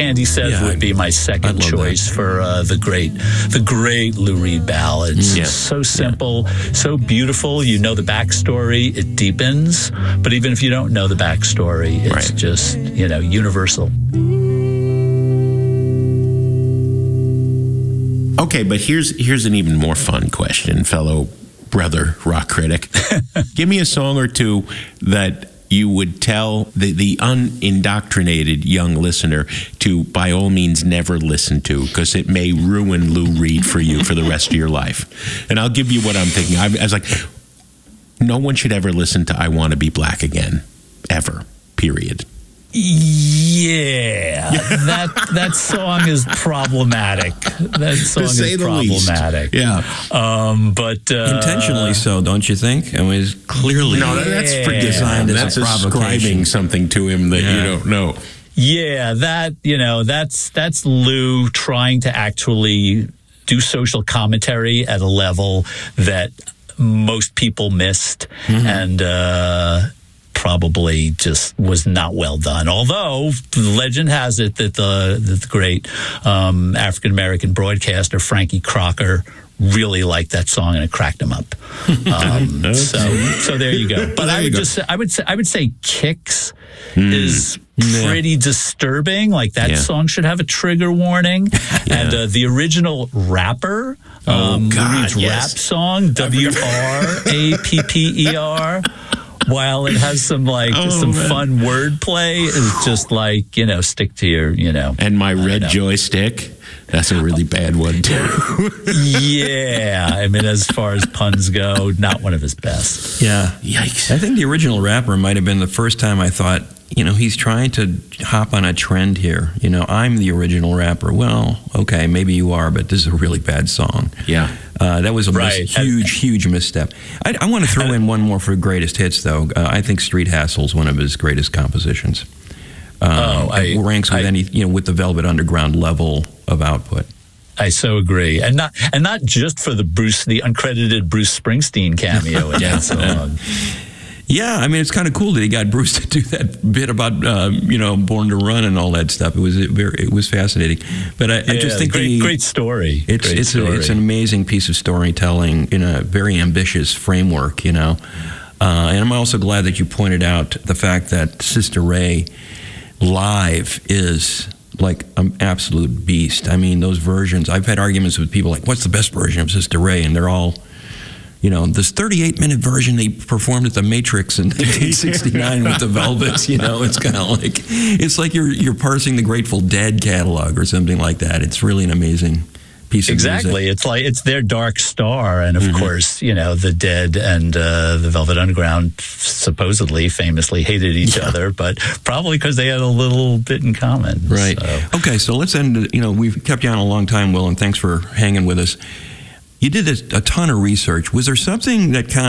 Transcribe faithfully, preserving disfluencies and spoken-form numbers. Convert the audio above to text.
Candy Says Yeah, would be my second choice that. for uh, the great, the great Lou Reed ballads. Yeah. So simple, yeah. so beautiful. You know the backstory, it deepens. But even if you don't know the backstory, it's right. just, you know, universal. Okay, but here's here's an even more fun question, fellow brother rock critic. Give me a song or two that you would tell the, the unindoctrinated young listener to, by all means, never listen to, because it may ruin Lou Reed for you for the rest of your life. And I'll give you what I'm thinking. I, I was like, no one should ever listen to I Want to Be Black Again, ever, period. Yeah, that that song is problematic. That song is problematic. Yeah, um, but uh, intentionally so, don't you think? I mean, it's clearly no. That's for yeah. design. That's a ascribing something to him that yeah. you don't know. Yeah, that you know, that's that's Lou trying to actually do social commentary at a level that most people missed, mm-hmm. and. Uh, probably just was not well done. Although the legend has it that the, that the great um, African-American broadcaster Frankie Crocker really liked that song and it cracked him up. Um, okay. So, so there you go. But I would just, I would say, I would say Kicks mm. is pretty yeah. disturbing. Like that yeah. song should have a trigger warning. yeah. And uh, the original rapper, oh, um, God, Reed's yes. rap song, W R A P P E R. While it has some like oh, some man. fun wordplay, it's just like, you know, stick to your, you know. And My Red Joystick, that's a really bad one too. Yeah, I mean, as far as puns go, not one of his best. Yeah, yikes. I think the original rapper might have been the first time I thought, you know, he's trying to hop on a trend here. You know, I'm the original rapper. Well, okay, maybe you are, but this is a really bad song. Yeah. Uh, that was a right. mis- huge, huge misstep. I, I want to throw in one more for greatest hits, though. Uh, I think Street Hassle is one of his greatest compositions. Um, oh, I, it ranks with I, any, you know, with the Velvet Underground level of output. I so agree, and not and not just for the Bruce, the uncredited Bruce Springsteen cameo in that song. Yeah, I mean, it's kind of cool that he got Bruce to do that bit about, uh, you know, Born to Run and all that stuff. It was very, it was fascinating. But I, yeah, I just think great, the, great story. It's great it's story. A, it's an amazing piece of storytelling in a very ambitious framework, you know. Uh, and I'm also glad that you pointed out the fact that Sister Ray live is like an absolute beast. I mean, those versions. I've had arguments with people like, "What's the best version of Sister Ray?" And they're all. You know, this thirty-eight minute version they performed at the Matrix in nineteen sixty-nine with the Velvets, you know, it's kind of like, it's like you're you're parsing the Grateful Dead catalog or something like that. It's really an amazing piece of exactly. music. It's like, it's their dark star. And of mm-hmm. course, you know, the Dead and uh, the Velvet Underground supposedly famously hated each yeah. other, but probably because they had a little bit in common. Right. So. Okay, so let's end, you know, we've kept you on a long time, Will, and thanks for hanging with us. You did a, a ton of research. Was there something that kind of